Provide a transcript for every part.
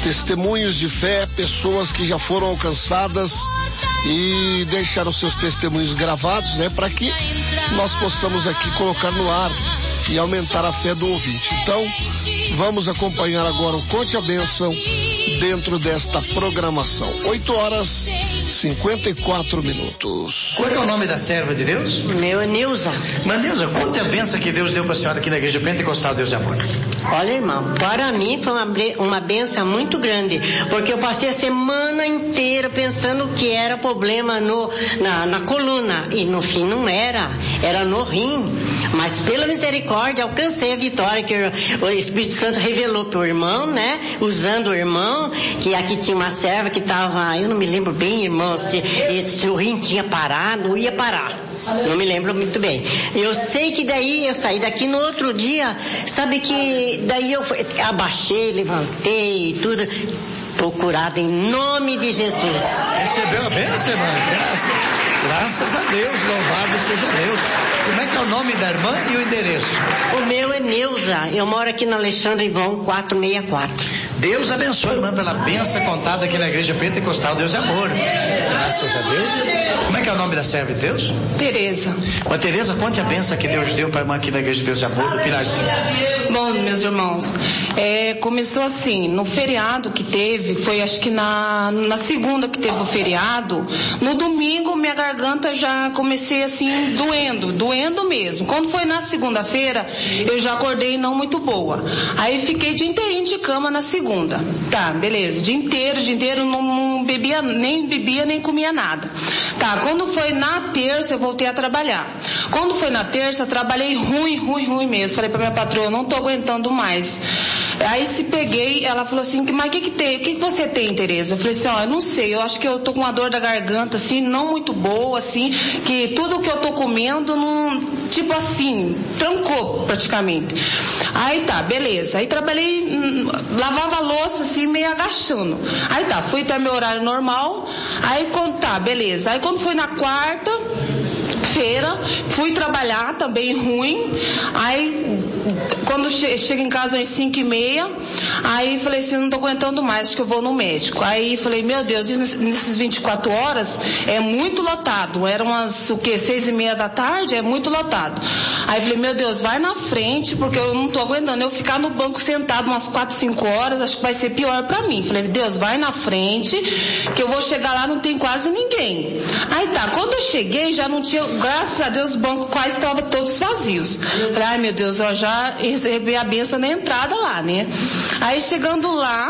testemunhos de fé, pessoas que já foram alcançadas e deixaram seus testemunhos gravados, né, para que nós possamos aqui colocar no ar e aumentar a fé do ouvinte. Então, vamos acompanhar agora o Conte a Bênção dentro desta programação. 8h54. Qual é o nome da serva de Deus? Meu é Neuza. Mas Neuza, conte a bênção que Deus deu para a senhora aqui na Igreja Pentecostal Deus de Amor. Olha, irmão, para mim foi uma bênção muito grande, porque eu passei a semana inteira pensando que era problema na coluna, e no fim não era no rim, mas pela misericórdia alcancei a vitória que o Espírito Santo revelou para o irmão, né, usando o irmão, que aqui tinha uma serva que estava, eu não me lembro bem, irmão, se o rim tinha parado ou ia parar, não me lembro muito bem. Eu sei que daí eu saí daqui no outro dia, sabe que daí eu abaixei, levantei e tudo, procurado em nome de Jesus. Recebeu a bênção, irmã? Graças a Deus, louvado seja Deus. Como é que é o nome da irmã e o endereço? O meu é Neuza, eu moro aqui na Alexandre Ivon 464. Deus abençoe, irmã, pela bênção contada aqui na Igreja Pentecostal Deus de Amor. Graças a Deus. Como é que é o nome da serva de Deus? Tereza. Ô Tereza, conte a bênção que Deus deu para a irmã aqui na Igreja de Deus de Amor, do Pilarzinho. Bom, meus irmãos, começou assim, no feriado que teve, foi acho que na segunda que teve o feriado, no domingo minha garganta já comecei assim, doendo mesmo. Quando foi na segunda-feira, eu já acordei não muito boa. Aí fiquei dia inteirinho de cama na segunda. Tá, beleza, dia inteiro não bebia, nem comia nada. Tá, quando foi na terça eu voltei a trabalhar. Quando foi na terça, trabalhei ruim mesmo. Falei pra minha patroa, não tô aguentando mais. Aí se peguei, ela falou assim, mas o que tem? O que você tem, Tereza? Eu falei assim, eu não sei, eu acho que eu tô com uma dor da garganta, assim, não muito boa, assim, que tudo que eu tô comendo, não, tipo assim, trancou praticamente. Aí tá, beleza. Aí trabalhei, lavava a louça, assim, meio agachando. Aí tá, fui até meu horário normal, aí tá, beleza. Aí quando fui na quarta-feira, fui trabalhar também ruim, aí quando chego em casa às 5h30, aí falei assim, não tô aguentando mais, acho que eu vou no médico. Aí falei, meu Deus, nesses 24 horas é muito lotado, eram umas, 6h30 da tarde, é muito lotado. Aí falei, meu Deus, vai na frente, porque eu não tô aguentando, eu ficar no banco sentado umas 4, 5 horas, acho que vai ser pior pra mim. Falei, Deus, vai na frente, que eu vou chegar lá, não tem quase ninguém. Aí tá, quando eu cheguei, já não tinha, graças a Deus, os bancos quase estavam todos vazios. Falei, ai meu Deus, eu já recebi a benção na entrada lá, né? Aí chegando lá,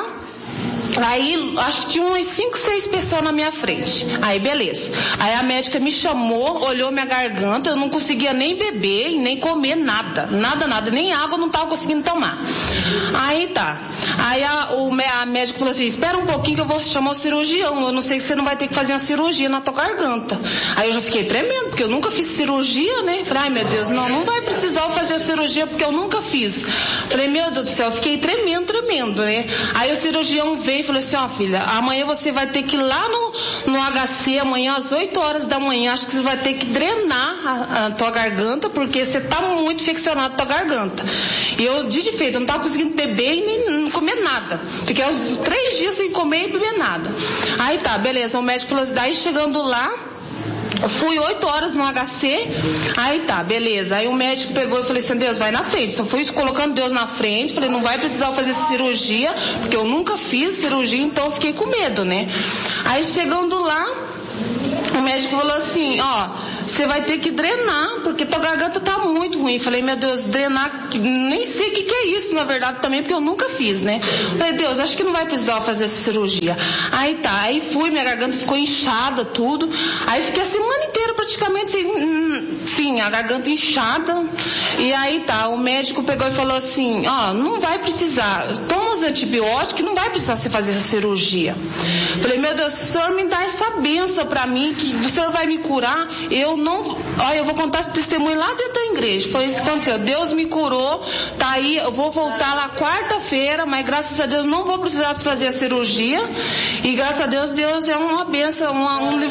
aí acho que tinha umas 5, 6 pessoas na minha frente. Aí beleza. Aí a médica me chamou, olhou minha garganta, eu não conseguia nem beber e nem comer nada, nem água eu não estava conseguindo tomar. Aí tá. Aí a médica falou assim, espera um pouquinho que eu vou chamar o cirurgião, eu não sei se você não vai ter que fazer uma cirurgia na tua garganta. Aí eu já fiquei tremendo, porque eu nunca fiz cirurgia, né? Falei, ai meu Deus, não vai precisar fazer a cirurgia porque eu nunca fiz. Falei, meu Deus do céu, eu fiquei tremendo, né? Aí o cirurgião veio e falou assim, ó filha, amanhã você vai ter que ir lá no HC, amanhã às 8 horas da manhã, acho que você vai ter que drenar a tua garganta, porque você tá muito infeccionado a tua garganta. E eu, de feito, eu não tava conseguindo beber e nem comer nada. Fiquei uns 3 dias sem comer e beber nada. Aí tá, beleza, o médico falou assim, daí chegando lá, eu fui 8 horas no HC, aí tá, beleza. Aí o médico pegou e falou assim, Deus, vai na frente. Só fui colocando Deus na frente, falei, não vai precisar fazer cirurgia, porque eu nunca fiz cirurgia, então eu fiquei com medo, né? Aí chegando lá, o médico falou assim, ó, você vai ter que drenar, porque tua garganta tá muito ruim. Falei, meu Deus, drenar, nem sei o que é isso, na verdade, também, porque eu nunca fiz, né? Falei, Deus, acho que não vai precisar fazer essa cirurgia. Aí tá, aí fui, minha garganta ficou inchada, tudo. Aí fiquei a semana inteira praticamente, sim, a garganta inchada. E aí tá, o médico pegou e falou assim, ó, não vai precisar, toma os antibióticos, não vai precisar você fazer essa cirurgia. Falei, meu Deus, se o senhor me dá essa benção pra mim, que o senhor vai me curar, eu vou contar esse testemunho lá dentro da igreja. Foi isso que aconteceu. Deus me curou, tá aí, eu vou voltar lá quarta-feira, mas graças a Deus não vou precisar fazer a cirurgia. E graças a Deus, Deus é uma bênção, um